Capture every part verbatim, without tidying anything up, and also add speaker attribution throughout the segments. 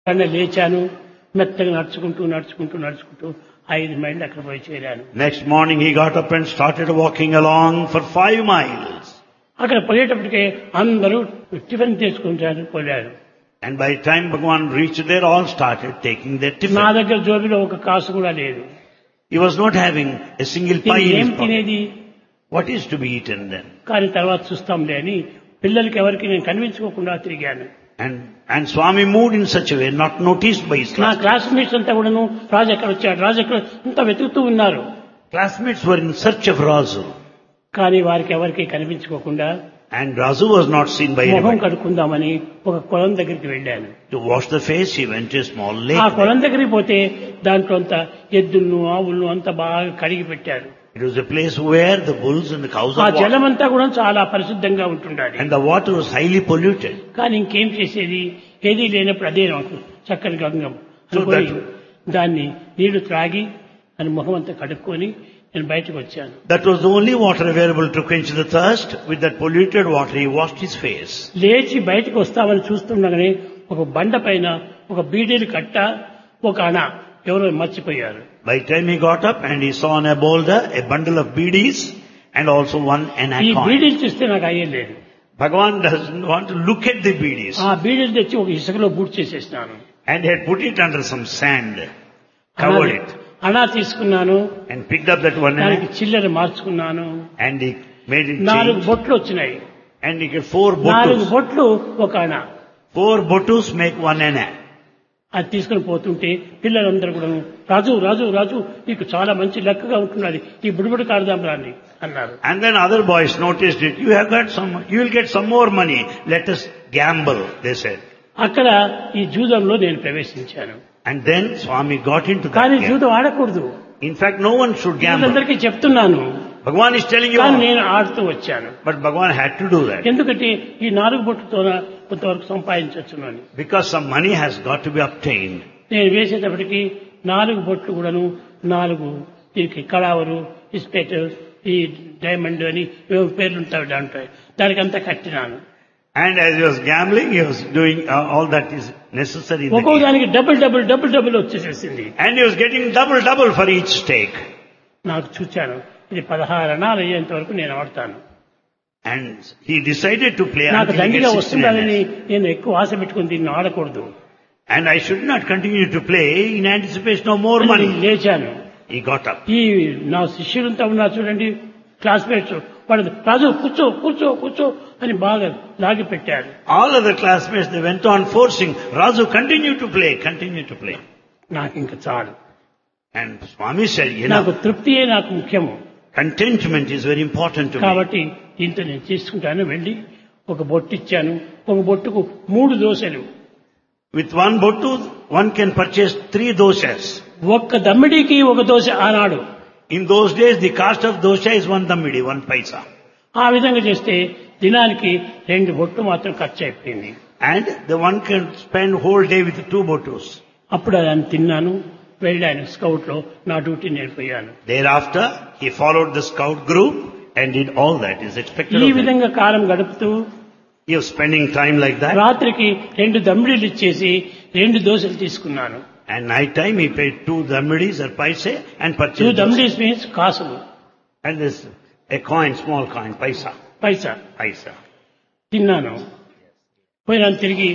Speaker 1: అలా లేచాను, మెత్తగా నడుచుకుంటూ నడుచుకుంటూ నడుచుకుంటూ ఐదు మైళ్ళు అక్కడ పోయి చేరాను.
Speaker 2: Next morning he got up and started walking along for five miles.
Speaker 1: అక్కడ పోయేటప్పటికే అందరూ టిఫిన్ చేసుకుంటారు పోయారు.
Speaker 2: And by the time Bhagavan reached there, all started taking their
Speaker 1: నా
Speaker 2: tiffin.
Speaker 1: దగ్గర జోబిలో ఒక కాసు కూడా లేదు.
Speaker 2: He was not having a single pie in
Speaker 1: ఏం
Speaker 2: his pocket.
Speaker 1: తినేది?
Speaker 2: What is to be eaten then?
Speaker 1: కానీ తర్వాత చూస్తాంలే అని పిల్లలకి ఎవరికి నేను కనిపించుకోకుండా తిరిగాను.
Speaker 2: And and Swami moved in such a way, not noticed by his
Speaker 1: నా
Speaker 2: classmates.
Speaker 1: క్లాస్మేట్స్ అంతా కూడాను రాజు ఎక్కడ వచ్చాడు, రాజు ఎక్కడ అంతా వెతుకుతూ ఉన్నారు.
Speaker 2: Classmates were in search of Razu.
Speaker 1: కానీ వారికి ఎవరికి కనిపించుకోకుండా
Speaker 2: And Razu was not seen by
Speaker 1: మొహం
Speaker 2: anybody.
Speaker 1: కడుక్కుందామని ఒక కొలం దగ్గరికి వెళ్ళాను.
Speaker 2: To wash the face, he went to a small
Speaker 1: ఆ
Speaker 2: lake.
Speaker 1: కొలం దగ్గరికి పోతే దాంట్లో అంత ఎద్దులను ఆవులను అంతా బాగా కడిగి పెట్టారు.
Speaker 2: It was a place where the bulls and the cows
Speaker 1: ఆ
Speaker 2: are watered.
Speaker 1: జలం అంతా కూడా చాలా పరిశుద్ధంగా ఉంటుండాలి.
Speaker 2: And the water was highly polluted.
Speaker 1: కానీ ఇంకేం చేసేది, ఏదీ లేనప్పుడు అదే నాకు చక్కని గంగం
Speaker 2: So
Speaker 1: అనుకొని
Speaker 2: that-
Speaker 1: దాన్ని నీళ్లు త్రాగి అని ముఖం అంతా కడుక్కొని నేను బయటకు వచ్చాను.
Speaker 2: That was the only water available to quench the thirst. With that polluted water, he washed his face.
Speaker 1: లేచి బయటకు వస్తామని చూస్తుండగానే ఒక బండ పైన ఒక బీడీలు కట్ట ఒక అణ ఎవరో మర్చిపోయారు.
Speaker 2: By the time he got up and he saw on a boulder a bundle of beedies and also one an
Speaker 1: ఈ
Speaker 2: coin.
Speaker 1: బీడీలు చూస్తే నాకు అయ్యలేదు.
Speaker 2: Bhagavan doesn't want to look at the beedies.
Speaker 1: ఆ బీడీలు తెచ్చి ఒక ఇసుకలో boot చేసేసినాను.
Speaker 2: And he had put it under some sand, covered it,
Speaker 1: అణా తీసుకున్నాను,
Speaker 2: and picked up that one
Speaker 1: దానికి
Speaker 2: ana,
Speaker 1: చిల్లర మార్చుకున్నాను.
Speaker 2: and he made it
Speaker 1: నాలుగు
Speaker 2: change.
Speaker 1: బొట్లు వచ్చినాయి.
Speaker 2: And he got four
Speaker 1: నాలుగు
Speaker 2: botus.
Speaker 1: బొట్లు ఒక అణ.
Speaker 2: Four botus make one ana.
Speaker 1: అది తీసుకుని పోతుంటే పిల్లలందరూ కూడా రాజు రాజు రాజు నీకు చాలా మంచి లెక్కగా ఉంటున్నది, ఈ బుడిబుడి కాడదాం రాని అన్నారు.
Speaker 2: And then other boys noticed it. You have got some, you will get some more money. Let us gamble, they said.
Speaker 1: అక్కడ ఈ జూదంలో నేను ప్రవేశించాను.
Speaker 2: And then Swami got into that
Speaker 1: కానీ
Speaker 2: game.
Speaker 1: జూదం ఆడకూడదు,
Speaker 2: In fact, no one should gamble.
Speaker 1: అందరికీ చెప్తున్నాను.
Speaker 2: Bhagavan is telling you
Speaker 1: కానీ
Speaker 2: all.
Speaker 1: నేను ఆడుతూ వచ్చాను.
Speaker 2: But Bhagavan had to do that.
Speaker 1: ఎందుకంటే ఈ నాలుగు బొట్టుతో కొంతవరకు సంపాదించవచ్చు అని.
Speaker 2: Because some money has got to be obtained.
Speaker 1: నేను వేసేటప్పటికి నాలుగు బొట్లు కూడాను నాలుగు దీనికి కళావరు, ఇస్పెట్, ఈ డైమండ్ అని ఏవో పేర్లు ఉంటాయి దాంట్లో, దానికి అంతా కట్టినాను.
Speaker 2: And as he was gambling, he was doing uh, all that is necessary in the
Speaker 1: ఒక్కో
Speaker 2: game.
Speaker 1: దానికి double double double double వచ్చేసేసింది.
Speaker 2: And he was getting double double for each stake.
Speaker 1: నాకు చూచాను, ఇది పదహారు అణాలు అయ్యేంత వరకు నేను ఆడతాను.
Speaker 2: And he decided to play
Speaker 1: నాకు
Speaker 2: until he
Speaker 1: దండిగా
Speaker 2: gets sixteen
Speaker 1: వస్తుందని
Speaker 2: anas.
Speaker 1: నేను ఎక్కువ ఆశ పెట్టుకుని దీన్ని ఆడకూడదు.
Speaker 2: And I should not continue to play in anticipation of more
Speaker 1: అని
Speaker 2: money.
Speaker 1: నేను లేచాను.
Speaker 2: He got up.
Speaker 1: ఈ నా శిష్యులంతా ఉన్నారు చూడండి, క్లాస్మేట్స్, వాడు రాజు కూర్చో కూర్చో కూర్చో అని బాగా లాగి పెట్టారు.
Speaker 2: All other classmates, they went on forcing, Razu, continue to play, continue to play.
Speaker 1: నాకు ఇంకా చాలు,
Speaker 2: And Swami said, you
Speaker 1: నాకు
Speaker 2: know,
Speaker 1: తృప్తియే నాకు ముఖ్యము.
Speaker 2: contentment is very important to me.
Speaker 1: కాబట్టి దీంతో నేను చేసుకుంటాను. వెళ్ళి ఒక బొట్టు ఇచ్చాను. ఒక బొట్టుకు మూడు దోశలు.
Speaker 2: With one bottu, one can purchase three doshas.
Speaker 1: ఒక్క దమ్మిడికి ఒక దోశ ఆనాడు.
Speaker 2: In those days, the cost of dosha is one dammidi, one paisa.
Speaker 1: ఆ విధంగా చేస్తే దినానికి రెండు బొట్టు మాత్రం ఖర్చు అయిపోయింది.
Speaker 2: And the one can spend whole day with two bottus.
Speaker 1: అప్పుడు దాన్ని తిన్నాను, వెళ్ళాను స్కౌట్ లో నా duty నేర్పోయాను.
Speaker 2: Thereafter, he followed the scout group and did all that is expected
Speaker 1: ఈ
Speaker 2: of him.
Speaker 1: విధంగా కాలం గడుపుతూ
Speaker 2: He was spending time like that.
Speaker 1: రాత్రికి రెండు దమ్మిడీలు ఇచ్చేసి రెండు దోశలు తీసుకున్నాను.
Speaker 2: And night time, he paid two dammidis or paise and
Speaker 1: two
Speaker 2: purchased dosa.
Speaker 1: దమ్మిడీస్ means కాసులు,
Speaker 2: And this, a coin, small coin, paisa,
Speaker 1: Paisa
Speaker 2: paisa.
Speaker 1: తిన్నాను. పోయినాను, తిరిగి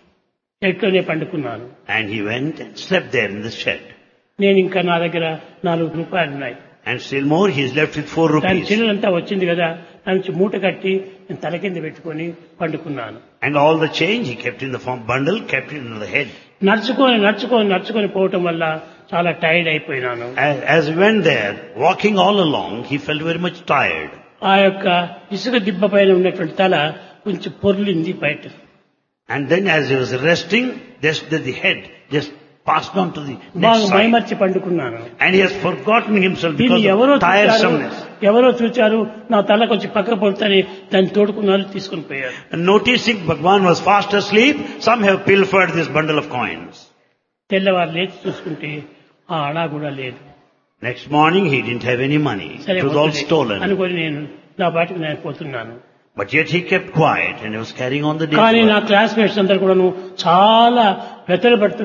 Speaker 1: ఎట్లోనే పండుకున్నాను.
Speaker 2: And he went and slept there in the shed.
Speaker 1: నేను ఇంకా నా దగ్గర నాలుగు రూపాయలు ఉన్నాయి.
Speaker 2: And still more, he is left with four
Speaker 1: దాని
Speaker 2: rupees.
Speaker 1: చిల్లంతా వచ్చింది కదా, దాని నుంచి మూట కట్టి నేను తల కింద పెట్టుకొని పండుకున్నాను.
Speaker 2: And all the change he kept in the form bundle, kept it in the head.
Speaker 1: నడుచుకొని నడుచుకొని నడుచుకొని పోవటం వల్ల చాలా tired అయిపోయినాను.
Speaker 2: As, as he went there, walking all along, he felt very much tired.
Speaker 1: ఆ యొక్క ఇసుక దిబ్బ పైన ఉన్నటువంటి తల కొంచెం పొర్లింది బయట.
Speaker 2: And then as he was resting, just the, the head just passed on to the next
Speaker 1: బాగా
Speaker 2: side.
Speaker 1: మైమర్చి పండుకున్నాను.
Speaker 2: And he has forgotten himself
Speaker 1: దీన్ని
Speaker 2: because
Speaker 1: ఎవరో
Speaker 2: of
Speaker 1: చూచారు,
Speaker 2: tiresomeness.
Speaker 1: ఎవరో చూచారు, నా తల కొంచెం పక్క పడుతుంది, దాన్ని తోడుకున్నారు, తీసుకుని పోయారు.
Speaker 2: And noticing Bhagwan was fast asleep, some have pilfered this bundle of coins.
Speaker 1: తెల్లవారు లేచి చూసుకుంటే ఆ అణా కూడా లేదు.
Speaker 2: Next morning he didn't have any money.
Speaker 1: సరే
Speaker 2: It was all
Speaker 1: పోతుంది
Speaker 2: stolen.
Speaker 1: అనుకొని నేను నా పాటికి నేను పోతున్నాను.
Speaker 2: But yet he kept quiet and he was carrying on the day.
Speaker 1: కానీ నా క్లాస్మేట్స్ అందరు కూడాను చాలా వెతలు పడుతున్నారు.